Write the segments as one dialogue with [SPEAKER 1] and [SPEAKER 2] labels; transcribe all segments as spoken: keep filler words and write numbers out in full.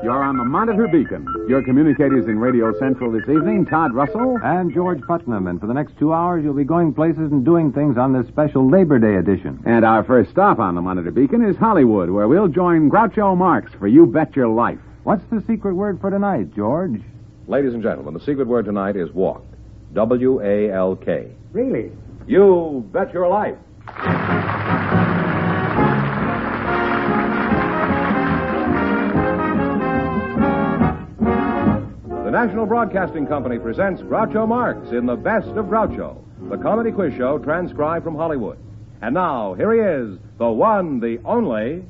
[SPEAKER 1] You're on the Monitor Beacon. Your communicators in Radio Central this evening, Todd Russell.
[SPEAKER 2] And George Putnam. And for the next two hours, you'll be going places and doing things on this special Labor Day edition.
[SPEAKER 1] And our first stop on the Monitor Beacon is Hollywood, where we'll join Groucho Marx for You Bet Your Life.
[SPEAKER 2] What's the secret word for tonight, George?
[SPEAKER 3] Ladies and gentlemen, the secret word tonight is walk. W A L K.
[SPEAKER 4] Really?
[SPEAKER 3] You bet your life. The National Broadcasting Company presents Groucho Marx in The Best of Groucho, the comedy quiz show transcribed from Hollywood. And now, here he is, the one, the only...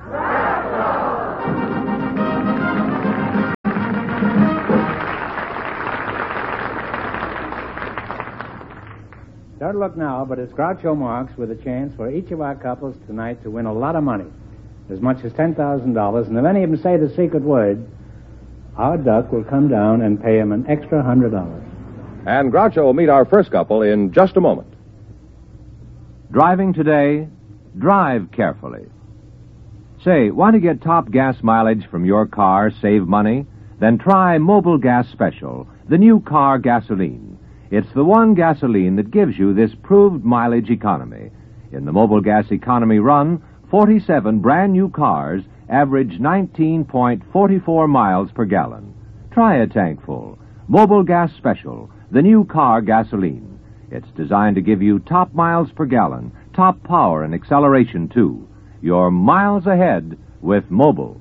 [SPEAKER 4] Don't look now, but it's Groucho Marx with a chance for each of our couples tonight to win a lot of money, as much as ten thousand dollars. And if any of them say the secret word, our duck will come down and pay him an extra one hundred dollars.
[SPEAKER 3] And Groucho will meet our first couple in just a moment.
[SPEAKER 2] Driving today, drive carefully. Say, want to get top gas mileage from your car, save money? Then try Mobil Gas Special, the new car gasoline. It's the one gasoline that gives you this proved mileage economy. In the Mobil Gas Economy run, forty-seven brand new cars average nineteen point four four miles per gallon. Try a tank full. Mobil Gas Special, the new car gasoline. It's designed to give you top miles per gallon, top power and acceleration, too. You're miles ahead with Mobil.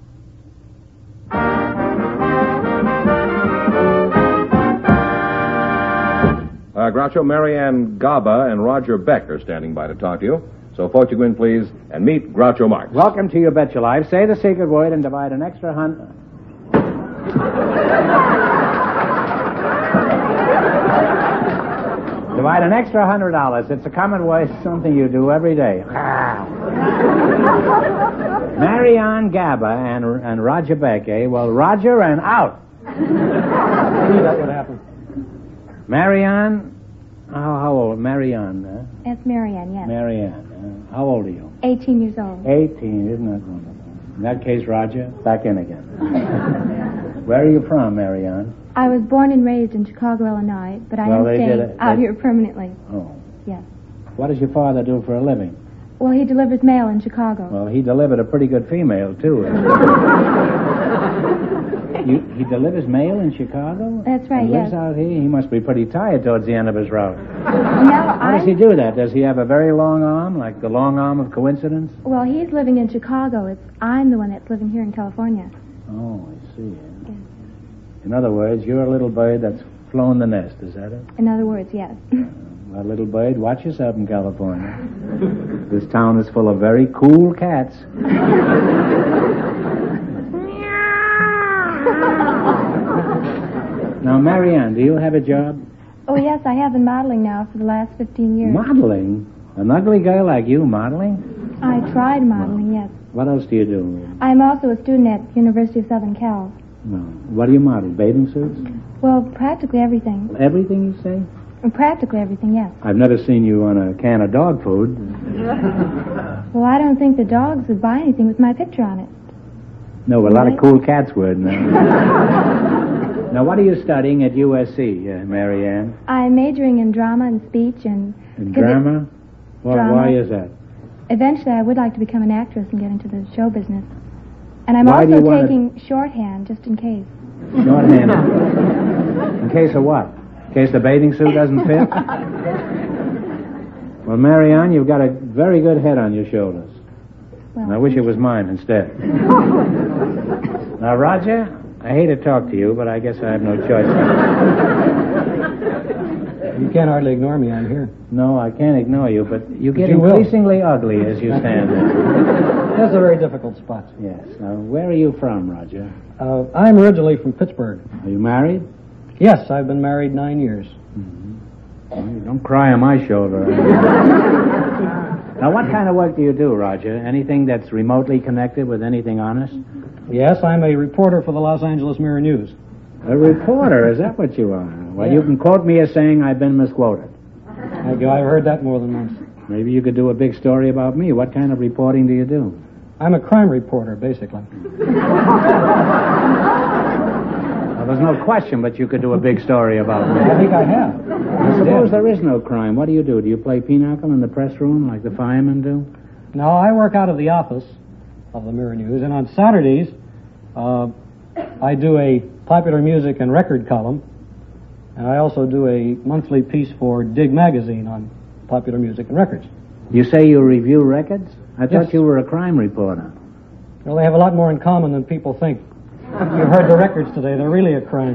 [SPEAKER 3] Uh, Groucho, Marianne Gaba and Roger Beck are standing by to talk to you. So, folks, you go in, please, and meet Groucho Marx.
[SPEAKER 4] Welcome to You Bet Your Life. Say the secret word and divide an extra hundred... divide an extra hundred dollars. It's a common way, something you do every day. Marianne Gaba and, and Roger Beck, eh? Well, Roger and out.
[SPEAKER 5] I knew that would happen.
[SPEAKER 4] Marianne, how, how old? Marianne, huh?
[SPEAKER 6] It's Marianne, yes.
[SPEAKER 4] Marianne, uh, how old are you?
[SPEAKER 6] eighteen years old.
[SPEAKER 4] eighteen, isn't that wonderful? In that case, Roger, back in again. Where are you from, Marianne?
[SPEAKER 6] I was born and raised in Chicago, Illinois, but I
[SPEAKER 4] Well,
[SPEAKER 6] am
[SPEAKER 4] they
[SPEAKER 6] staying
[SPEAKER 4] did it-
[SPEAKER 6] out
[SPEAKER 4] they-
[SPEAKER 6] here permanently.
[SPEAKER 4] Oh.
[SPEAKER 6] Yes.
[SPEAKER 4] What does your father do for a living?
[SPEAKER 6] Well, he delivers mail in Chicago.
[SPEAKER 4] Well, he delivered a pretty good female, too. you, he delivers mail in Chicago?
[SPEAKER 6] That's right,
[SPEAKER 4] and lives
[SPEAKER 6] yes.
[SPEAKER 4] out here? He must be pretty tired towards the end of his route.
[SPEAKER 6] No,
[SPEAKER 4] How does
[SPEAKER 6] I...
[SPEAKER 4] he do that? Does he have a very long arm, like the long arm of coincidence?
[SPEAKER 6] Well, he's living in Chicago. It's I'm the one that's living here in California.
[SPEAKER 4] Oh, I see.
[SPEAKER 6] Yes.
[SPEAKER 4] In other words, you're a little bird that's flown the nest, is that it?
[SPEAKER 6] In other words, yes.
[SPEAKER 4] Well, little bird, watch yourself in California. This town is full of very cool cats. Now, Marianne, do you have a job?
[SPEAKER 6] Oh, yes, I have been modeling now for the last fifteen years.
[SPEAKER 4] Modeling? An ugly girl like you modeling?
[SPEAKER 6] I tried modeling, yes.
[SPEAKER 4] What else do you do?
[SPEAKER 6] I'm also a student at University of Southern Cal.
[SPEAKER 4] Well, what do you model? Bathing suits?
[SPEAKER 6] Well, practically everything.
[SPEAKER 4] Everything, you say?
[SPEAKER 6] Practically everything, yes.
[SPEAKER 4] I've never seen you on a can of dog food.
[SPEAKER 6] Well, I don't think the dogs would buy anything with my picture on it.
[SPEAKER 4] No, but a lot of
[SPEAKER 6] Right.
[SPEAKER 4] cool cats would. Now, now what are you studying at U S C, uh, Marianne?
[SPEAKER 6] I'm majoring in drama and speech and...
[SPEAKER 4] In
[SPEAKER 6] because it-
[SPEAKER 4] drama? Why,
[SPEAKER 6] Drama.
[SPEAKER 4] why is that?
[SPEAKER 6] Eventually, I would like to become an actress and get into the show business. And I'm
[SPEAKER 4] Why do
[SPEAKER 6] also
[SPEAKER 4] you wanna-
[SPEAKER 6] taking shorthand, just in case.
[SPEAKER 4] Shorthand. In case of what? In case the bathing suit doesn't fit? Well, Marianne, you've got a very good head on your shoulders.
[SPEAKER 6] Well,
[SPEAKER 4] And I wish it was mine instead. Now, Roger, I hate to talk to you, but I guess I have no choice.
[SPEAKER 5] You can't hardly ignore me. I'm here.
[SPEAKER 4] No, I can't ignore you, but you get
[SPEAKER 5] you will.
[SPEAKER 4] increasingly ugly as you stand there.
[SPEAKER 5] That's a very difficult spot.
[SPEAKER 4] Yes. Now, where are you from, Roger?
[SPEAKER 5] Uh, I'm originally from Pittsburgh.
[SPEAKER 4] Are you married?
[SPEAKER 5] Yes, I've been married nine years.
[SPEAKER 4] Well, you don't cry on my shoulder. Now, what kind of work do you do, Roger? Anything that's remotely connected with anything honest?
[SPEAKER 5] Yes, I'm a reporter for the Los Angeles Mirror News.
[SPEAKER 4] A reporter, is that what you are? Well,
[SPEAKER 5] Yeah.
[SPEAKER 4] you can quote me as saying I've been misquoted.
[SPEAKER 5] I, I've heard that more than once.
[SPEAKER 4] Maybe you could do a big story about me. What kind of reporting do you do?
[SPEAKER 5] I'm a crime reporter, basically.
[SPEAKER 4] Well, there's no question, but you could do a big story about me.
[SPEAKER 5] I think I have.
[SPEAKER 4] I suppose there is no crime. What do you do? Do you play pinochle in the press room like the firemen do?
[SPEAKER 5] No, I work out of the office of the Mirror News, and on Saturdays, uh, I do a popular music and record column, and I also do a monthly piece for Dig Magazine on popular music and records.
[SPEAKER 4] You say you review records? I thought
[SPEAKER 5] Yes.
[SPEAKER 4] you were a crime reporter.
[SPEAKER 5] Well, they have a lot more in common than people think. You've heard the records today. They're really a crime.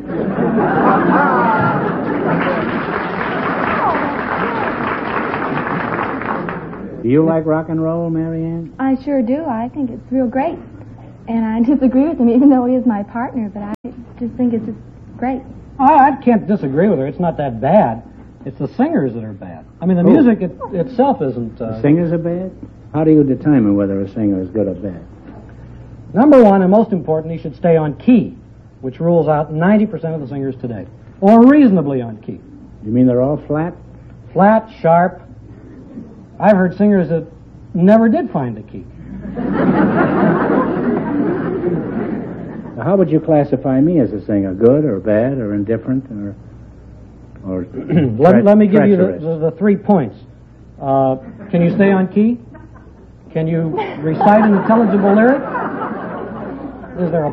[SPEAKER 4] Do you like rock and roll, Marianne?
[SPEAKER 6] I sure do. I think it's real great. And I disagree with him, even though he is my partner, but I just think it's just great.
[SPEAKER 5] I, I can't disagree with her. It's not that bad. It's the singers that are bad. I mean, the
[SPEAKER 4] Oh.
[SPEAKER 5] music it, itself isn't... Uh,
[SPEAKER 4] The singers are bad? How do you determine whether a singer is good or bad?
[SPEAKER 5] Number one, and most important, he should stay on key, which rules out ninety percent of the singers today. Or reasonably on key.
[SPEAKER 4] You mean they're all flat?
[SPEAKER 5] Flat, sharp. I've heard singers that never did find a key.
[SPEAKER 4] Now, how would you classify me as a singer? Good or bad or indifferent or... or
[SPEAKER 5] let, let me give you the,
[SPEAKER 4] treacherous?
[SPEAKER 5] the, the three points. Uh, can you stay on key? Can you recite an intelligible lyric? Is there a